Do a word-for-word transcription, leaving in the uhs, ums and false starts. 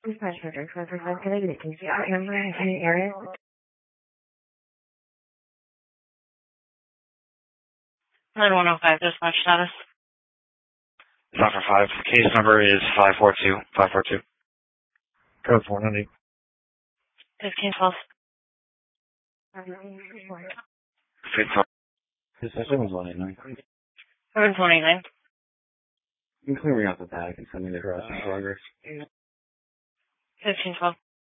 I'm sorry for the for the Can I get a P C R number in any area? nine one oh five, dispatch status. Doctor five. Case number is five four two five four two. Code four ninety. fifteen twelve. His session was one eighty-nine. seven twenty-nine. You can clear me out the bag and send me the rest of the progress. fifteen twelve.